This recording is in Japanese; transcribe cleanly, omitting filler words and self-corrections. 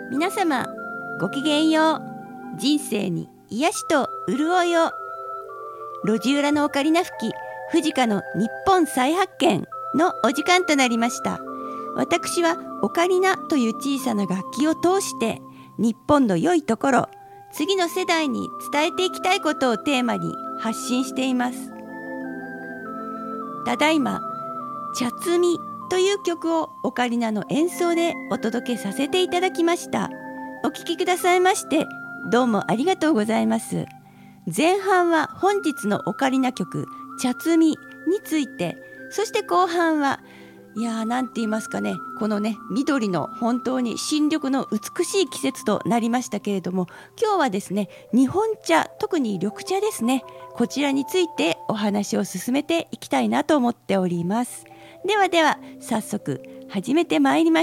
皆様ごきげんよう。人生に癒しと潤いを。路地裏のオカリナ吹き藤香の日本再発見のお時間となりました。私はオカリナという小さな楽器を通して日本の良いところ、次の世代に伝えていきたいことをテーマに発信しています。ただいま茶摘みという曲をオカリナの演奏でお届けさせていただきました。お聴きくださいましてどうもありがとうございます。前半は本日のオカリナ曲茶摘みについて、そして後半はなんて言いますかね、このね緑の本当に新緑の美しい季節となりましたけれども、今日はですね日本茶、特に緑茶ですね、こちらについてお話を進めていきたいなと思っております。では早速始めてまいりましょう。